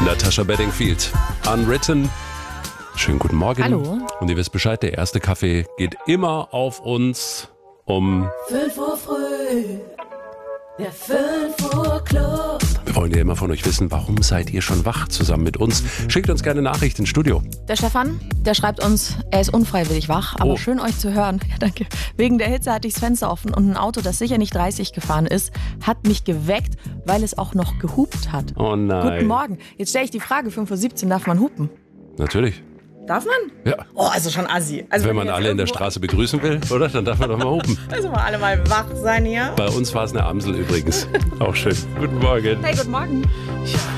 Natasha Bedingfield, Unwritten. Schönen guten Morgen. Hallo. Und ihr wisst Bescheid, der erste Kaffee geht immer auf uns um 5 Uhr früh, der 5 Uhr Club. Wir wollen ja immer von euch wissen, warum seid ihr schon wach zusammen mit uns? Schickt uns gerne Nachricht ins Studio. Der Stefan, der schreibt uns, er ist unfreiwillig wach, aber schön euch zu hören. Ja, danke. Wegen der Hitze hatte ich das Fenster offen und ein Auto, das sicher nicht 30 gefahren ist, hat mich geweckt, weil es auch noch gehupt hat. Oh nein. Guten Morgen. Jetzt stelle ich die Frage, 5:17 Uhr, darf man hupen? Natürlich. Darf man? Ja. Oh, also schon assi. Also Wenn man alle in der Straße begrüßen will, oder? Dann darf man doch mal hupen. Also mal alle mal wach sein hier. Bei uns war es eine Amsel übrigens. Auch schön. Guten Morgen. Hey, guten Morgen.